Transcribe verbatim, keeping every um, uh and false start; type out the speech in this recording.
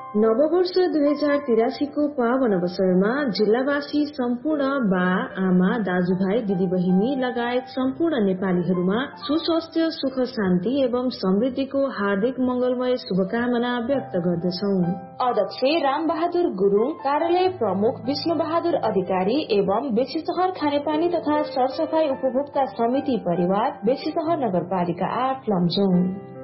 नववर्ष दुई हजार तिरासीको पावन अवसरमा जिल्लावासी सम्पूर्ण बा आमा दाजुभाइ दिदीबहिनी लगायत सम्पूर्ण नेपालीहरूमा सुस्वास्थ्य सुख शान्ति एवं समृद्धिको हार्दिक मंगलमय शुभकामना व्यक्त गर्दछौ। अध्यक्ष राम बहादुर गुरुङ, कार्यालय प्रमुख विष्णु बहादुर अधिकारी एवं बेसीसहर खानेपानी तथा सरसफाई उपभोक्ता समिति परिवार, बेसीसहर नगरपालिका आठ लमजुङ।